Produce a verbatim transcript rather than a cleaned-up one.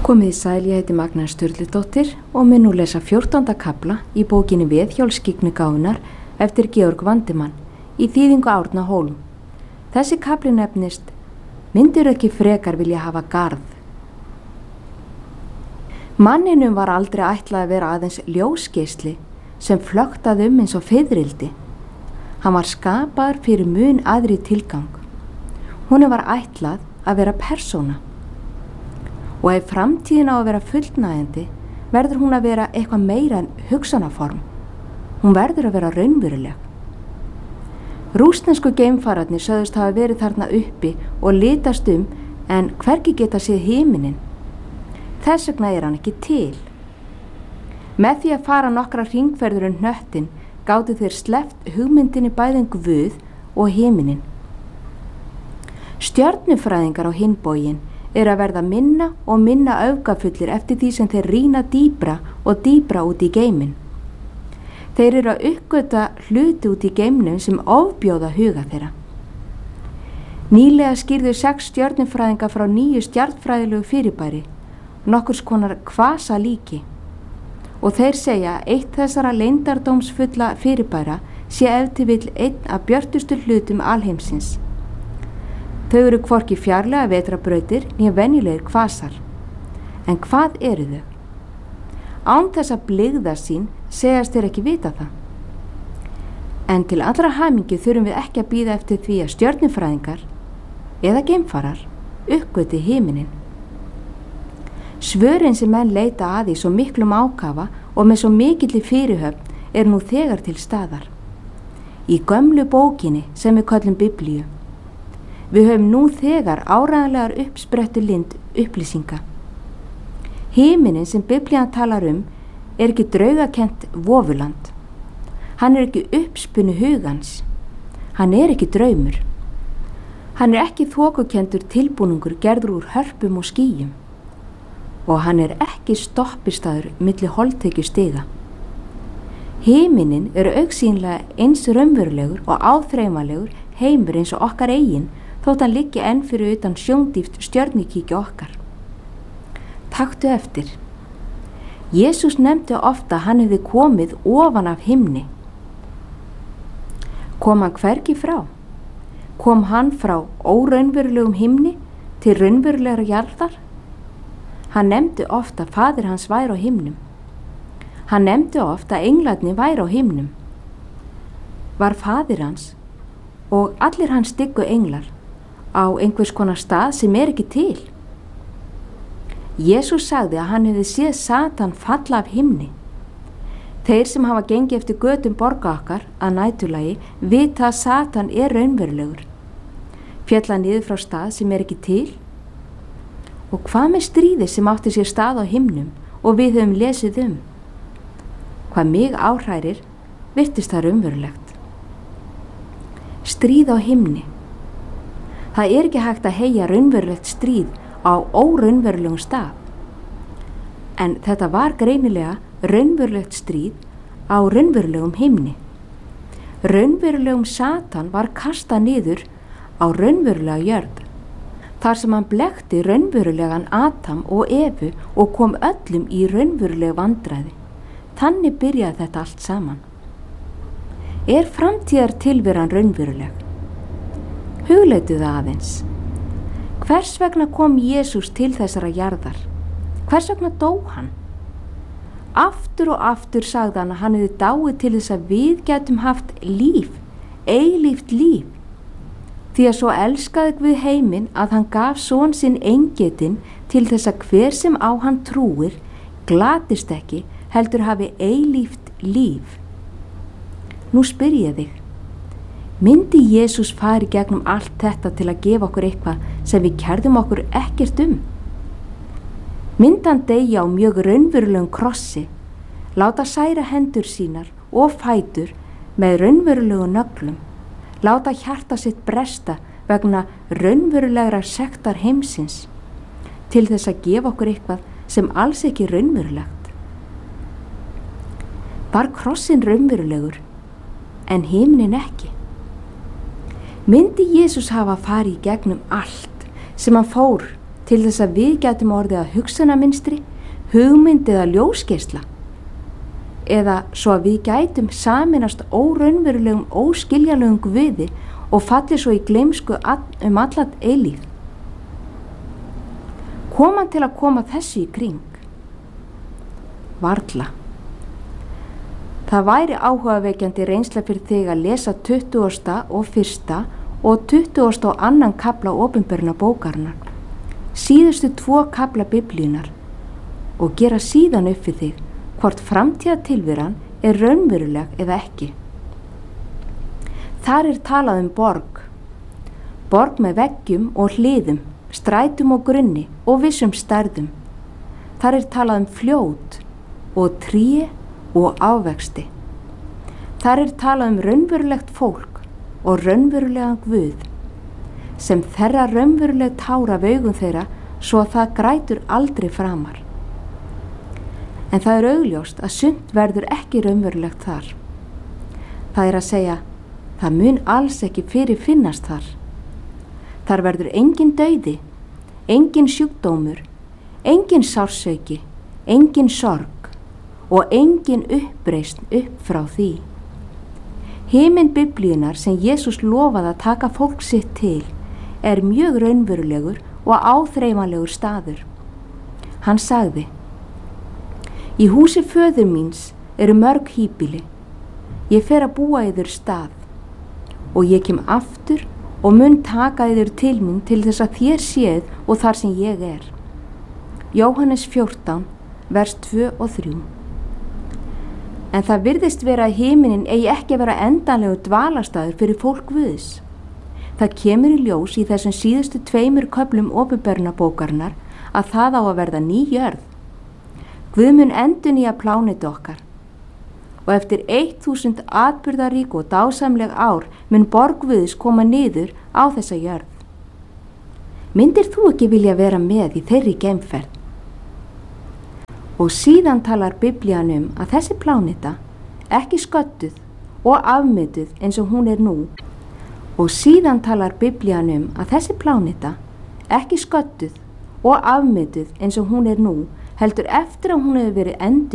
Komið sæl, ég heiti Magna Sturludóttir og mun nú lesa fjórtánda kafla í bókinni Veðhjólsskyggni gáfunnar eftir Georg Vandimann í þýðingu Árna Hólm. Þessi kafli nefnist Myndirðu ekki frekar vilja hafa garð? Manninum var aldrei ætlað að vera aðeins ljósgeisli sem flöktaði um eins og fiðrildi. Hann var skapaður fyrir mun aðri tilgang. Honum var ætlað að vera persóna. Og ef framtíðin á að vera fullnægjandi, verður hún að vera eitthvað meira en hugsanaform. Hún verður að vera raunveruleg. Rússnesku geimfararnir sögðust hafa verið þarna uppi og litast um en hvergi geta séð himininn. Þess vegna er hann ekki til. Með því að fara nokkra hringferðir um hnöttin gátu þeir sleppt hugmyndinni bæði um Guð og himininn. Stjörnufræðingar á hinn bóginn er að verða minna og minna öfgafullir eftir því sem þeir rýna dýpra og dýpra út í geiminn. Þeir eru að uppgöta hluti út í geimnum sem ofbjóða huga þeirra. Nýlega skýrðu sex stjörnufræðinga frá nýju stjarnfræðilegu fyrirbæri, nokkurs konar kvasa líki. Og þeir segja að eitt þessara leyndardómsfulla fyrirbæra sé ef til vill einn af björtustu hlutum alheimsins. Þau eru hvorki fjarlæga vetrarbrautir né venjulegir kvasar. En hvað eru þau? Án þess að blygða sín segjast þeir ekki vita það. En til allra hamingju þurfum við ekki að bíða eftir því að stjörnufræðingar eða geimfarar uppgöti himininn. Svörin sem menn leita að í svo miklum ákafa og með svo mikilli fyrirhöfn er nú þegar til staðar. Í gömlu bókinni sem við köllum Biblíu. Við höfum nú þegar áreiðanlegar uppsprettu lind upplýsinga. Himinin sem Biblían talar um er ekki draugakent vofuland. Hann er ekki uppspunni hugans. Hann er ekki draumur. Hann er ekki þokukendur tilbúningur gerður úr hörpum og skýjum. Og hann er ekki stoppistaður milli holdtekju stiga. Himinin eru augsýnlega eins raunverulegur og áþreifanlegur heimur eins og okkar eigin þótt hann liggi enn fyrir utan sjóndýft stjörnukíkja okkar. Taktu eftir. Jesús nefndi ofta að hann hefði komið ofan af himni. Kom hann hvergi frá? Kom hann frá óraunverulegum himni til raunverulegra jarðar? Hann nefndi ofta að faðir hans væri á himnum. Hann nefndi ofta að englarnir væri á himnum. Var faðir hans og allir hans diggu englar á einhvers konar stað sem er ekki til. Jesús sagði að hann hefði séð Satan falla af himni. Þeir sem hafa gengið eftir götum borga okkar að næturlagi vita að Satan er raunverulegur. Féll hann niður frá stað sem er ekki til. Og hvað með stríði sem átti sér stað á himnum og við höfum lesið um? Hvað mig áhrærir virtist það raunverulegt. Stríð á himni. Það er ekki hægt að heyja raunverulegt stríð á óraunverulegum stað. En þetta var greinilega raunverulegt stríð á raunverulegum himni. Raunverulegum Satan var kastað niður á raunverulega jörð, þar sem hann blekkti raunverulegan Adam og Evu og kom öllum í raunveruleg vandræði. Þannig byrjaði þetta allt saman. Er framtíðar tilveran raunveruleg? Hugleitu það aðeins. Hvers vegna kom Jesús til þessara jarðar? Hvers vegna dó hann? Aftur og aftur sagði hann að hann hefði dáið til þess að við gætum haft líf, eilíft líf. Því að svo elskaði Guð heiminn að hann gaf son sinn eingetinn til þess að hver sem á hann trúir glatist ekki heldur hafi eilíft líf. Nú spyr ég þig. Myndi Jesús fari gegnum allt þetta til að gefa okkur eitthvað sem við kærðum okkur ekkert um? Myndi hann deyja á mjög raunverulegum krossi, láta særa hendur sínar og fætur með raunverulegu nöglum, láta hjarta sitt bresta vegna raunverulegra sektar heimsins, til þess að gefa okkur eitthvað sem alls ekki raunverulegt? Var krossin raunverulegur, en himnin ekki? Myndi Jesús hafa farið í gegnum allt sem hann fór til þess að við getum orðið að hugsunarmynstri, hugmynd eða ljósgeisla, eða svo að við gætum saminast óraunverulegum, óskiljanlegum guði og falli svo í gleymsku um allan eilífð. Kom hann til að koma þessu í kring? Varla. Það væri áhugavekjandi reynsla fyrir þig að lesa tuttugasta og fyrsta og tuttugasta og annan kafla opinberna bókarinnar, síðustu tvo kafla Biblíunnar, og gera síðan upp við þig hvort framtíðatilveran er raunveruleg eða ekki. Þar er talað um borg, borg með veggjum og hliðum, strætum og grunni og vissum stærðum. Þar er talað um fljót og tré og ávexti. Þar er talað um raunverulegt fólk og raunverulegan Guð, sem þerra raunveruleg tára af augum þeirra svo að það grætur aldrei framar. En það er augljóst að sumt verður ekki raunverulegt þar. Það er að segja, það mun alls ekki fyrir finnast þar. Þar verður engin dauði, engin sjúkdómur, engin sársauki, engin sorg og engin uppreisn upp frá því. Himinn Biblíunnar sem Jesús lofaði að taka fólk sitt til er mjög raunverulegur og áþreifanlegur staður. Hann sagði, í húsi föður míns eru mörg híbýli, ég fer að búa yður stað og ég kem aftur og mun taka yður til mín til þess að þér séð og þar sem ég er. Jóhannes fjórtán, vers tvö og þrjú. En það virðist vera að himinin eigi ekki að vera endanlegu dvalarstaður fyrir fólk Guðs. Það kemur í ljós í þessum síðustu tveimur köflum opinberna bókarinnar að það á að verða ný jörð. Guð mun endurnýja plánetu okkar og eftir eitt þúsund atburðarík og dásamleg ár mun borg Guðs koma niður á þessa jörð. Myndir þú ekki vilja vera með í þeirri geimferð? Og síðan talar Biblían um að þessi pláneta, ekki sködduð og afmynduð eins og hún er nú, og síðan talar Biblían um að þessi pláneta, ekki sködduð og afmynduð eins og hún er nú, heldur eftir að hún hefur verið endur